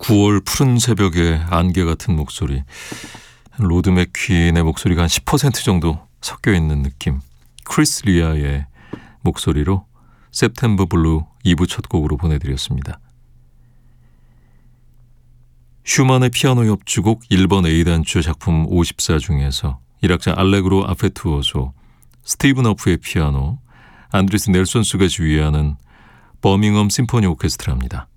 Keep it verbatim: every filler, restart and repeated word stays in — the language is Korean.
구월 푸른 새벽의 안개 같은 목소리, 로드 맥퀸의 목소리가 한 십 퍼센트 정도 섞여있는 느낌. 크리스 리아의 목소리로 September Blue 이 부 첫 곡으로 보내드렸습니다. 슈만의 피아노 협주곡 일 번 A단조 작품 오십사 중에서 일악장 알레그로 아페투오소, 스티븐 어프의 피아노, 안드레스 넬손스가 지휘하는 버밍엄 심포니 오케스트라입니다.